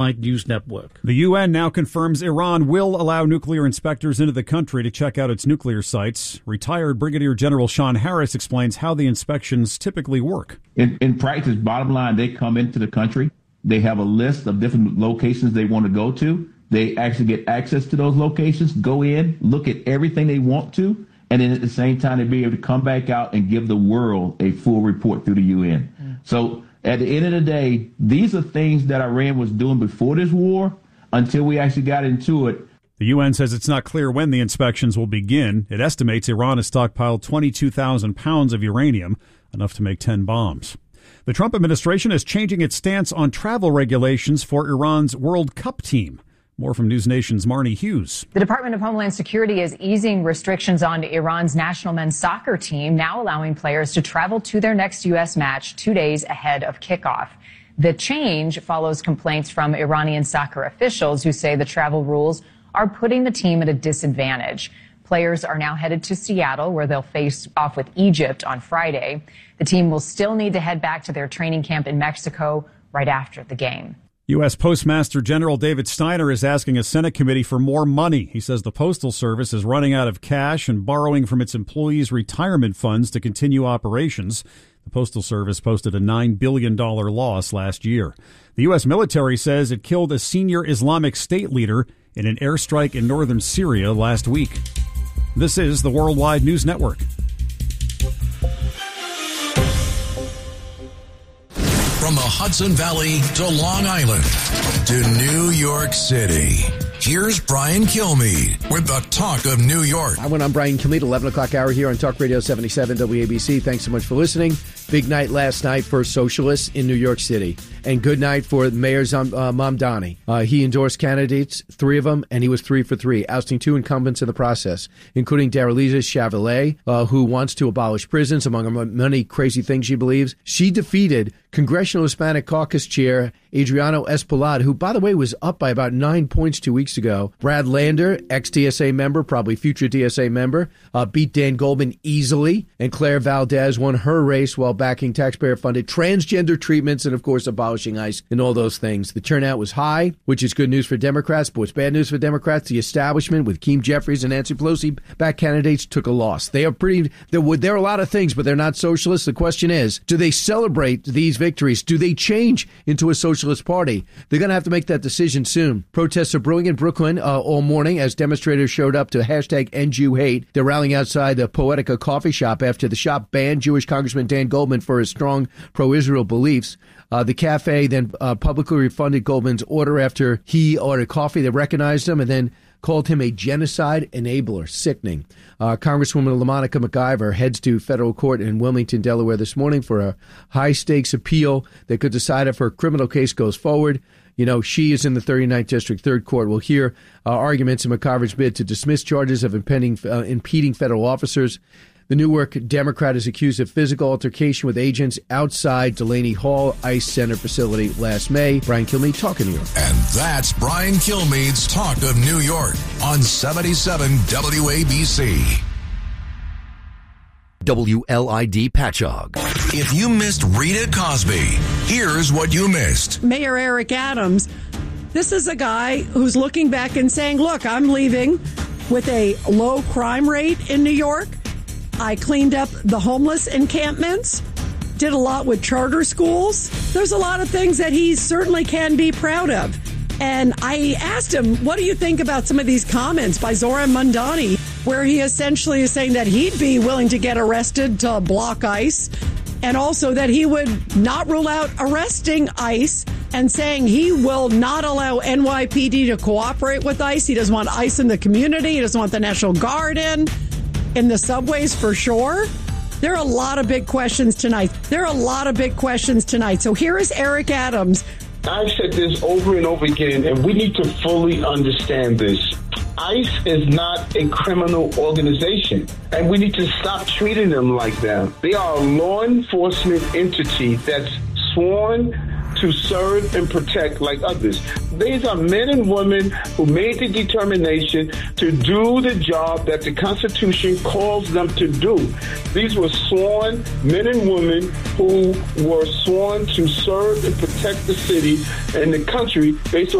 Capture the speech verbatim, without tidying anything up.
News Network. The U N now confirms Iran will allow nuclear inspectors into the country to check out its nuclear sites. Retired Brigadier General Sean Harris explains how the inspections typically work. In, in practice, bottom line, they come into the country. They have a list of different locations they want to go to. They actually get access to those locations, go in, look at everything they want to, and then at the same time, they be able to come back out and give the world a full report through the U N. Mm. So at the end of the day, these are things that Iran was doing before this war until we actually got into it. The U N says it's not clear when the inspections will begin. It estimates Iran has stockpiled twenty-two thousand pounds of uranium, enough to make ten bombs. The Trump administration is changing its stance on travel regulations for Iran's World Cup team. More from News Nation's Marnie Hughes. The Department of Homeland Security is easing restrictions on Iran's national men's soccer team, now allowing players to travel to their next U S match two days ahead of kickoff. The change follows complaints from Iranian soccer officials who say the travel rules are putting the team at a disadvantage. Players are now headed to Seattle, where they'll face off with Egypt on Friday. The team will still need to head back to their training camp in Mexico right after the game. U S. Postmaster General David Steiner is asking a Senate committee for more money. He says the Postal Service is running out of cash and borrowing from its employees' retirement funds to continue operations. The Postal Service posted a nine billion dollars loss last year. The U S military says it killed a senior Islamic State leader in an airstrike in northern Syria last week. This is the Worldwide News Network. From the Hudson Valley to Long Island to New York City, here's Brian Kilmeade with the Talk of New York. I went on Brian Kilmeade, eleven o'clock hour here on Talk Radio seventy-seven W A B C. Thanks so much for listening. Big night last night for socialists in New York City. And good night for Mayor Zam- uh, Mamdani. Uh, he endorsed candidates, three of them, and he was three for three, ousting two incumbents in the process, including Daraliza Chevalier, uh, who wants to abolish prisons, among many crazy things she believes. She defeated Congressional Hispanic Caucus Chair Adriano Espaillat, who, by the way, was up by about nine points two weeks ago. Brad Lander, ex-D S A member, probably future D S A member, uh, beat Dan Goldman easily, and Claire Valdez won her race while backing taxpayer-funded transgender treatments and, of course, abolishing ICE and all those things. The turnout was high, which is good news for Democrats, but what's bad news for Democrats, the establishment with Keem Jeffries and Nancy Pelosi back candidates took a loss. They are pretty, there were, there are a lot of things, but they're not socialists. The question is, do they celebrate these victories? Do they change into a socialist party? They're going to have to make that decision soon. Protests are brewing in Brooklyn uh, all morning as demonstrators showed up to hashtag End Jew Hate. They're rallying outside the Poetica coffee shop after the shop banned Jewish Congressman Dan Goldman for his strong pro-Israel beliefs. Uh, the cafe then uh, publicly refunded Goldman's order after he ordered coffee. They recognized him and then called him a genocide enabler. Sickening. Uh, Congresswoman LaMonica McIver heads to federal court in Wilmington, Delaware this morning for a high-stakes appeal that could decide if her criminal case goes forward. You know, she is in the thirty-ninth District Third Court. We'll hear uh, arguments in McIver's bid to dismiss charges of impending, uh, impeding federal officers. The Newark Democrat is accused of physical altercation with agents outside Delaney Hall ICE Center facility last May. Brian Kilmeade, Talk of New York. And that's Brian Kilmeade's Talk of New York on seventy-seven W A B C. W L I D Patchogue. If you missed Rita Cosby, here's what you missed. Mayor Eric Adams, this is a guy who's looking back and saying, look, I'm leaving with a low crime rate in New York. I cleaned up the homeless encampments, did a lot with charter schools. There's a lot of things that he certainly can be proud of. And I asked him, what do you think about some of these comments by Zohran Mamdani, where he essentially is saying that he'd be willing to get arrested to block ICE, and also that he would not rule out arresting ICE, and saying he will not allow N Y P D to cooperate with ICE. He doesn't want ICE in the community. He doesn't want the National Guard in. In the subways, for sure. There are a lot of big questions tonight. There are a lot of big questions tonight. So here is Eric Adams. I've said this over and over again, and we need to fully understand this. ICE is not a criminal organization, and we need to stop treating them like that. They are a law enforcement entity that's sworn to serve and protect like others. These are men and women who made the determination to do the job that the Constitution calls them to do. These were sworn men and women who were sworn to serve and protect the city and the country based on